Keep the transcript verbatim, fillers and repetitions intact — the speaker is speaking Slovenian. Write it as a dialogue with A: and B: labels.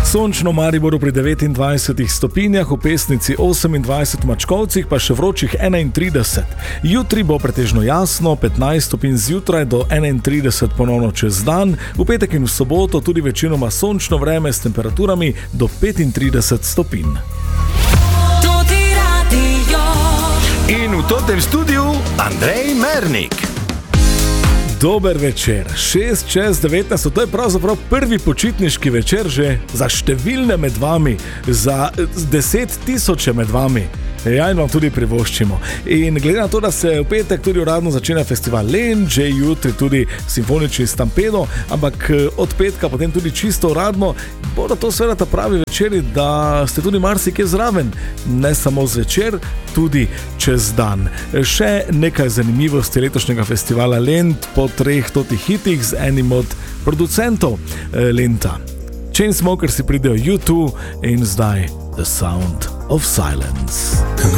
A: Sončno v Mariboru pri devetindvajsetih stopinjah, v Pesnici osemindvajset, v Mačkovcih pa še vročih enaintrideset. Jutri bo pretežno jasno, petnajst stopinj zjutraj do enaintrideset ponovno čez dan, v petek in v soboto tudi večinoma sončno vreme s temperaturami do petintrideset stopinj.
B: In v totem studiu Andrej Mernik.
A: Dober večer, šest čez devetnajst, to je pravzaprav prvi počitniški večer že za številne med vami, za deset tisoče med vami. Ja, in vam tudi privoščimo. In glede na to, da se v petek tudi uradno začenja festival Lent, že jutri tudi simfonični Stampedo, ampak od petka potem tudi čisto uradno, bodo to seveda ta pravi večeri, da ste tudi marsikje zraven, ne samo zvečer, tudi čez dan. Še nekaj zanimivosti letošnjega festivala Lent po treh totih hitih z enim od producentov Lenta. Chainsmokers si pridejo U dva in zdaj The Sound of Silence.